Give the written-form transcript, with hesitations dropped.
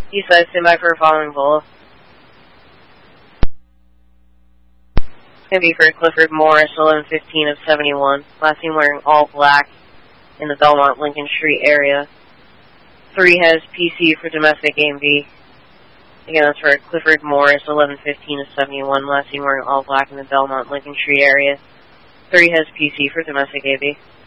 Eastside, stand by for a following Volvo. It's going to be for Clifford Morris, 1115 of 71. Last seen wearing all black in the Belmont Lincoln Street area. 3 has PC for domestic AMV. Again, that's for Clifford Morris, 1115 of 71. Last seen wearing all black in the Belmont Lincoln Street area. 3 has PC for domestic AV.